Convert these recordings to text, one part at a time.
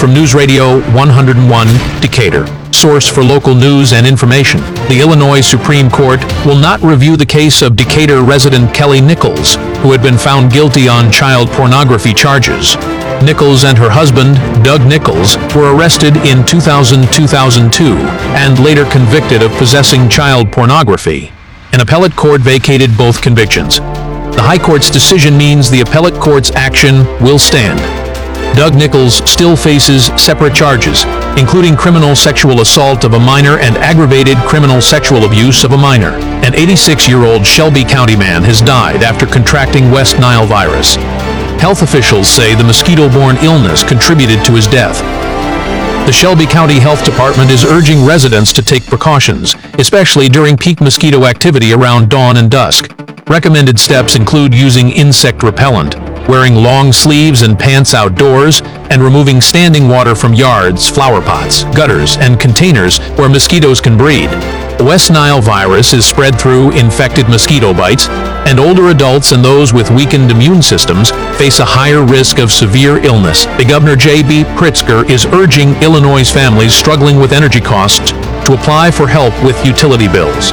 from News Radio 101 Decatur, source for local news and information. The Illinois Supreme Court will not review the case of Decatur resident Kelly Nichols, who had been found guilty on child pornography charges. Nichols and her husband, Doug Nichols, were arrested in 2000-2002 and later convicted of possessing child pornography. An appellate court vacated both convictions. The High Court's decision means the appellate court's action will stand. Doug Nichols still faces separate charges, including criminal sexual assault of a minor and aggravated criminal sexual abuse of a minor. An 86-year-old Shelby County man has died after contracting West Nile virus. Health officials say the mosquito-borne illness contributed to his death. The Shelby County Health Department is urging residents to take precautions, especially during peak mosquito activity around dawn and dusk. Recommended steps include using insect repellent, wearing long sleeves and pants outdoors, and removing standing water from yards, flower pots, gutters, and containers where mosquitoes can breed. The West Nile virus is spread through infected mosquito bites, and older adults and those with weakened immune systems face a higher risk of severe illness. The Governor J.B. Pritzker is urging Illinois' families struggling with energy costs to apply for help with utility bills.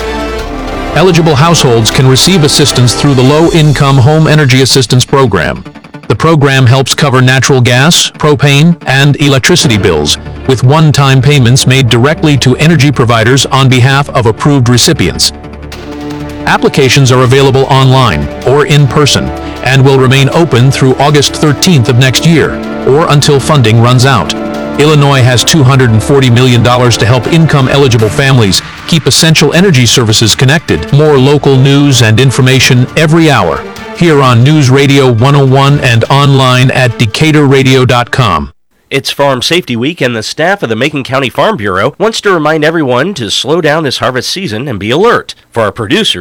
Eligible households can receive assistance through the Low-Income Home Energy Assistance Program. The program helps cover natural gas, propane, and electricity bills, with one-time payments made directly to energy providers on behalf of approved recipients. Applications are available online or in person and will remain open through August 13th of next year, or until funding runs out. Illinois has $240 million to help income-eligible families keep essential energy services connected. More local news and information every hour here on News Radio 101 and online at DecaturRadio.com. It's Farm Safety Week, and the staff of the Macon County Farm Bureau wants to remind everyone to slow down this harvest season and be alert. For our producer,